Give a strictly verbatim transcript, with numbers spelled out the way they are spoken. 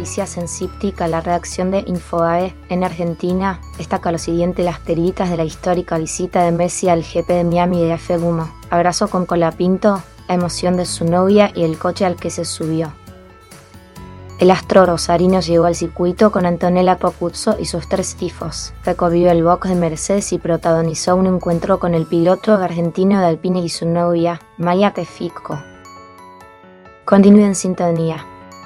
noticias en Ciptic a la redacción de Infobae en Argentina, destaca lo siguiente las peritas de la histórica visita de Messi al G P de Miami de F uno. Abrazo con Colapinto, la emoción de su novia y el coche al que se subió. El astro rosarino llegó al circuito con Antonella Popuzzo y sus tres tifos. Recorrió el box de Mercedes y protagonizó un encuentro con el piloto argentino de Alpine y su novia, Maya Teficco. Continúe en sintonía.